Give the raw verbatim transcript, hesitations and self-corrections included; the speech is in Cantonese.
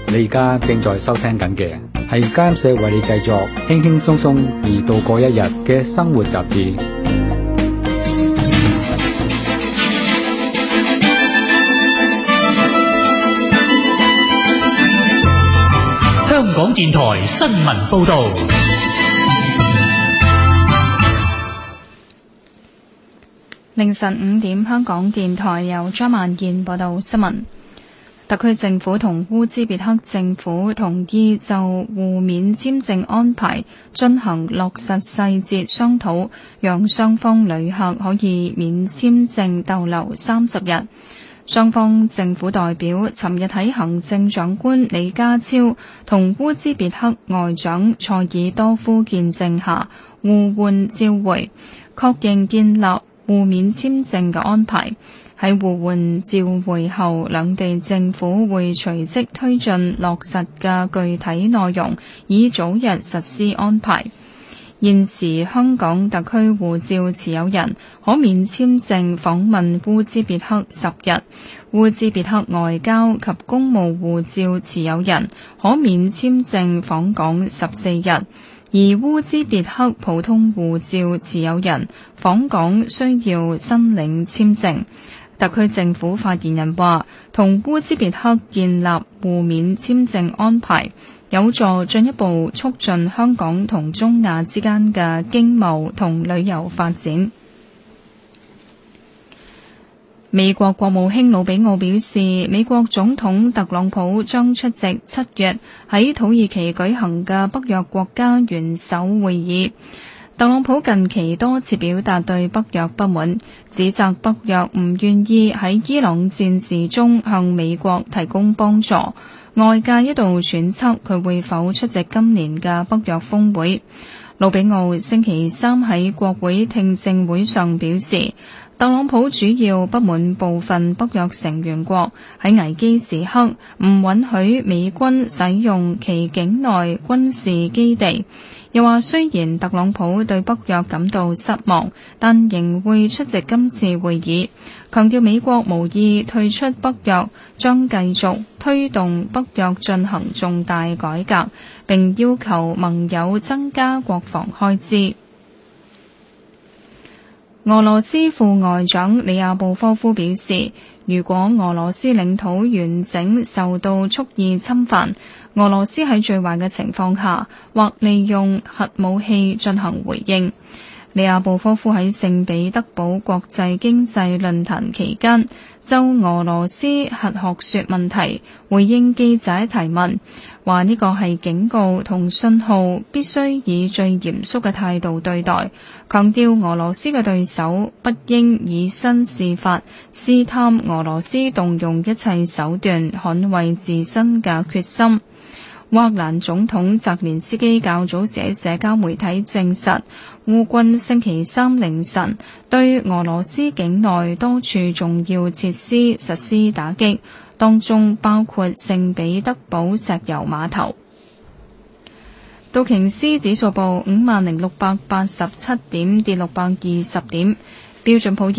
你而家正在收聽緊嘅係監社為你製作輕輕鬆鬆而度過一日嘅生活雜誌。 香港電台新聞報道。 凌晨五點，香港電台由張萬燕報道新聞。特區政府同烏茲別克政府同意就互免簽證安排進行落實細節商討，讓雙方旅客可以免簽證逗留三十日。雙方政府代表尋日喺行政長官李家超同烏茲別克外長塞爾多夫見證下互換照會，確認建立互免簽證嘅安排。喺互換照會後，兩地政府會隨即推進落實嘅具體內容，以早日實施安排。現時香港特區護照持有人可免簽證訪問烏茲別克十日，烏茲別克外交及公務護照持有人可免簽證訪港十四日，而烏茲別克普通護照持有人訪港需要申領簽證。特區政府發言人話，同烏茲別克建立互免簽證安排，有助進一步促進香港同中亞之間嘅經貿同旅遊發展。美國國務卿魯比奧表示，美國總統特朗普將出席七月喺土耳其舉行嘅北約國家元首會議。特朗普近期多次表達對北約不滿，指責北約唔願意喺伊朗戰事中向美國提供幫助。外界一度揣測佢會否出席今年嘅北約峰會。魯比奧星期三喺國會聽證會上表示，特朗普主要不滿部分北約成員國喺危機時刻唔允許美軍使用其境內軍事基地。又話雖然特朗普對北約感到失望，但仍會出席今次會議，強調美國無意退出北約，將繼續推動北約進行重大改革，並要求盟友增加國防開支。俄羅斯副外長里亞布科夫表示，如果俄羅斯領土完整受到蓄意侵犯，俄羅斯喺最壞嘅情況下，或利用核武器進行回應。里亞布科夫喺聖彼得堡國際經濟論壇期間，就俄羅斯核學說問題回應記者提問，話呢個係警告同信號，必須以最嚴肅嘅態度對待，強調俄羅斯嘅對手不應以身試法，試探俄羅斯動用一切手段捍衛自身嘅決心。烏克蘭總統澤連斯基較早時喺社交媒體證實，烏軍星期三凌晨對俄羅斯境內多處重要設施實施打擊，當中包括聖彼得堡石油碼頭。道瓊斯指數報五萬零六百八十七點，跌六百二十點。標準普爾